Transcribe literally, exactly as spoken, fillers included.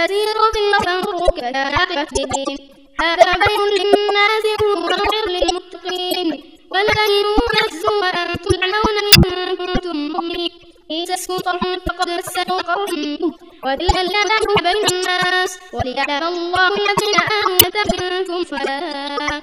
فسيروا في الأرض فانظروا كيف كان عاقبة الظالمين. هذا بيان للناس وخير للمتقين. ولا تهنوا وتحزنوا وأنتم الأعلون إن كنتم مؤمنين. إن تسكن قوم فقد مسكوا قوم وتلك الآيات بين الناس وليعلم الله الذين آمنوا منكم فلا